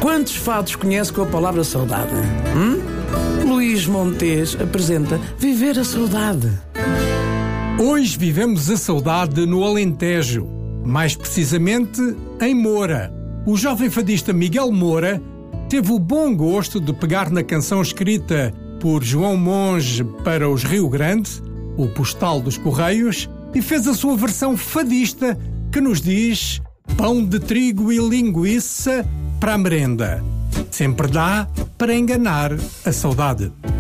Quantos fados conhece com a palavra saudade? Luís Montes apresenta Viver a Saudade. Hoje vivemos a saudade no Alentejo, mais precisamente em Moura. O jovem fadista Miguel Moura teve o bom gosto de pegar na canção escrita por João Monge para os Rio Grande, o Postal dos Correios, e fez a sua versão fadista que nos diz: pão de trigo e linguiça para a merenda. Sempre dá para enganar a saudade.